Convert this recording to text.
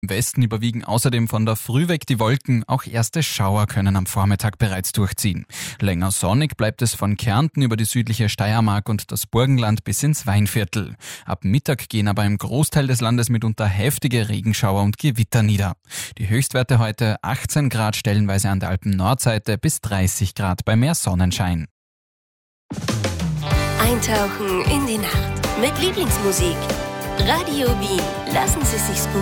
Im Westen überwiegen außerdem von der Früh weg die Wolken, auch erste Schauer können am Vormittag bereits durchziehen. Länger sonnig bleibt es von Kärnten über die südliche Steiermark und das Burgenland bis ins Weinviertel. Ab Mittag gehen aber im Großteil des Landes mitunter heftige Regenschauer und Gewitter nieder. Die Höchstwerte heute 18 Grad stellenweise an der Alpen-Nordseite bis 30 Grad bei mehr Sonnenschein. Eintauchen in die Nacht mit Lieblingsmusik. Radio Wien. Lassen Sie sich's gut